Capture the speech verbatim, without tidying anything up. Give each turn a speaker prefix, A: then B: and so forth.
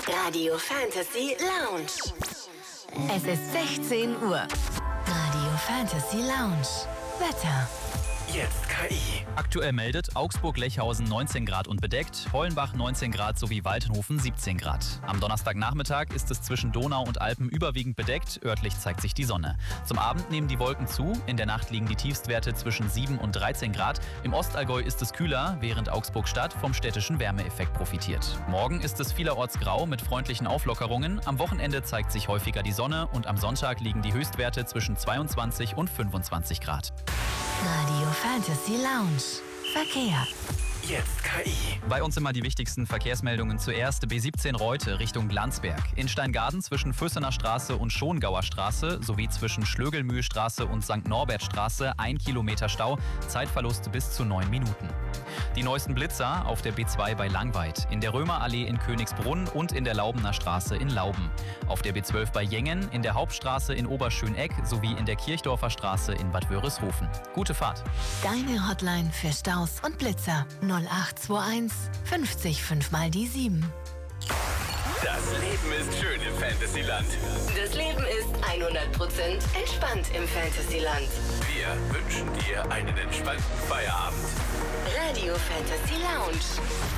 A: Radio Fantasy Lounge.
B: Es ist sechzehn Uhr. Radio Fantasy Lounge. Wetter.
C: Jetzt K I.
D: Aktuell meldet Augsburg-Lechhausen neunzehn Grad und bedeckt, Hollenbach neunzehn Grad sowie Waldhofen siebzehn Grad. Am Donnerstagnachmittag ist es zwischen Donau und Alpen überwiegend bedeckt, örtlich zeigt sich die Sonne. Zum Abend nehmen die Wolken zu, in der Nacht liegen die Tiefstwerte zwischen sieben und dreizehn Grad. Im Ostallgäu ist es kühler, während Augsburg-Stadt vom städtischen Wärmeeffekt profitiert. Morgen ist es vielerorts grau mit freundlichen Auflockerungen, am Wochenende zeigt sich häufiger die Sonne und am Sonntag liegen die Höchstwerte zwischen zweiundzwanzig und fünfundzwanzig Grad.
B: Radio Fantasy Lounge. Verkehr.
C: Jetzt K I.
D: Bei uns immer die wichtigsten Verkehrsmeldungen. Zuerst B siebzehn Reute Richtung Landsberg. In Steingaden zwischen Füssener Straße und Schongauer Straße sowie zwischen Schlögelmühlstraße und Sankt Norbertstraße ein Kilometer Stau. Zeitverlust bis zu neun Minuten. Die neuesten Blitzer auf der B zwei bei Langweid, in der Römerallee in Königsbrunn und in der Laubener Straße in Lauben. Auf der B zwölf bei Jengen, in der Hauptstraße in Oberschöneck sowie in der Kirchdorfer Straße in Bad Wörishofen. Gute Fahrt.
B: Deine Hotline für Staus und Blitzer. null acht zwei eins fünfzig fünf mal die sieben.
C: Das Leben ist schön im Fantasyland.
A: Das Leben ist hundert Prozent entspannt im Fantasyland.
C: Wir wünschen dir einen entspannten Feierabend.
A: Radio Fantasy Lounge.